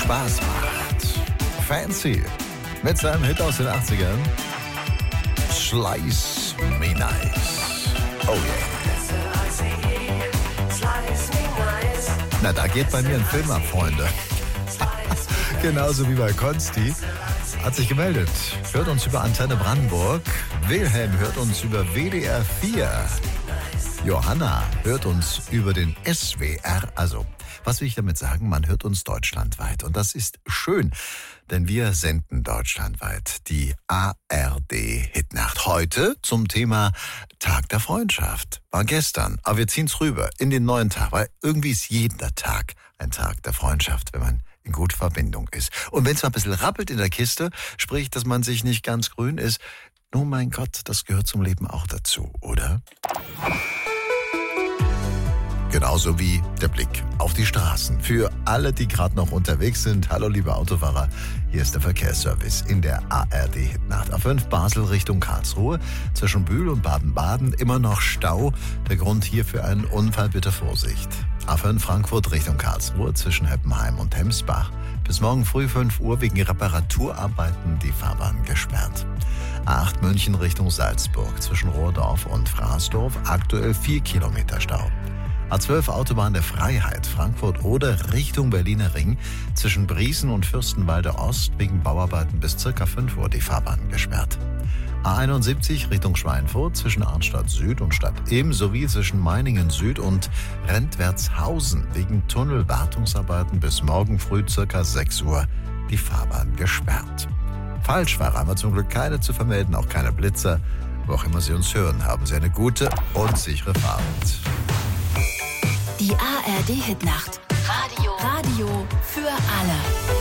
Spaß macht. Fancy mit seinem Hit aus den 80ern. Slice Me Nice. Oh yeah. Na, da geht bei mir ein Film ab, Freunde. Genauso wie bei Konsti. Hat sich gemeldet. Hört uns über Antenne Brandenburg. Wilhelm hört uns über WDR 4. Johanna hört uns über den SWR. Also, was will ich damit sagen? Man hört uns deutschlandweit. Und das ist schön, denn wir senden deutschlandweit die ARD-Hitnacht. Heute zum Thema Tag der Freundschaft. War gestern, aber wir ziehen's rüber in den neuen Tag, weil irgendwie ist jeder Tag ein Tag der Freundschaft, wenn man in guter Verbindung ist. Und wenn es mal ein bisschen rappelt in der Kiste, sprich, dass man sich nicht ganz grün ist, oh mein Gott, das gehört zum Leben auch dazu, oder? Genauso wie der Blick auf die Straßen. Für alle, die gerade noch unterwegs sind, hallo liebe Autofahrer, hier ist der Verkehrsservice in der ARD-Hitnacht. A5 Basel Richtung Karlsruhe, zwischen Bühl und Baden-Baden immer noch Stau. Der Grund hier für einen Unfall, bitte Vorsicht. A5 Frankfurt Richtung Karlsruhe, zwischen Heppenheim und Hemsbach. Bis morgen früh 5 Uhr wegen Reparaturarbeiten die Fahrbahn gesperrt. A8 München Richtung Salzburg, zwischen Rohrdorf und Fraßdorf, aktuell 4 Kilometer Stau. A12 Autobahn der Freiheit, Frankfurt oder Richtung Berliner Ring, zwischen Briesen und Fürstenwalde Ost wegen Bauarbeiten bis ca. 5 Uhr die Fahrbahn gesperrt. A71 Richtung Schweinfurt, zwischen Arnstadt Süd und Stadt Ilm sowie zwischen Meiningen Süd und Rentwertshausen wegen Tunnelwartungsarbeiten bis morgen früh ca. 6 Uhr die Fahrbahn gesperrt. Falschfahrer haben wir zum Glück keine zu vermelden, auch keine Blitzer. Wo auch immer Sie uns hören, haben Sie eine gute und sichere Fahrt. Die ARD-Hitnacht. Radio für alle.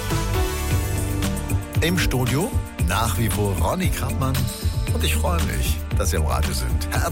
Im Studio nach wie vor Ronny Krappmann und ich freue mich, dass Sie am Radio sind. Herzlich